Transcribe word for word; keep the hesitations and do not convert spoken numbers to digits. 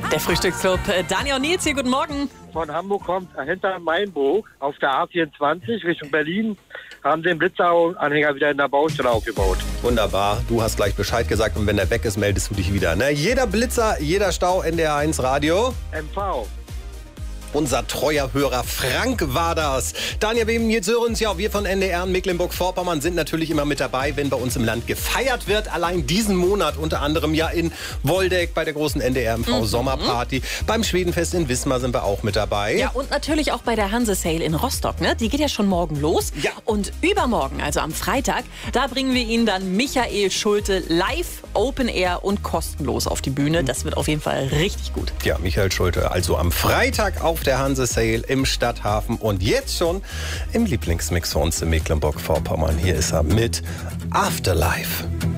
Der Frühstücksclub. Daniel und Nils hier, guten Morgen. Von Hamburg kommt hinter Mainburg auf der A vierundzwanzig Richtung Berlin. Haben den Blitzanhänger wieder in der Baustelle aufgebaut. Wunderbar, du hast gleich Bescheid gesagt und wenn der weg ist, meldest du dich wieder. Ne? Jeder Blitzer, jeder Stau, N D R eins Radio. M V. Unser treuer Hörer Frank war das. Daniel, wir jetzt hören uns ja, wir von N D R in Mecklenburg-Vorpommern sind natürlich immer mit dabei, wenn bei uns im Land gefeiert wird. Allein diesen Monat unter anderem ja in Woldeck bei der großen N D R M V mhm. Sommerparty. Beim Schwedenfest in Wismar sind wir auch mit dabei. Ja, und natürlich auch bei der Hanse Sale in Rostock. Ne? Die geht ja schon morgen los. Ja. Und übermorgen, also am Freitag, da bringen wir Ihnen dann Michael Schulte live, Open Air und kostenlos auf die Bühne. Das wird auf jeden Fall richtig gut. Ja, Michael Schulte, also am Freitag auf der Hanse Sale im Stadthafen und jetzt schon im Lieblingsmix für uns in Mecklenburg-Vorpommern. Hier ist er mit Afterlife.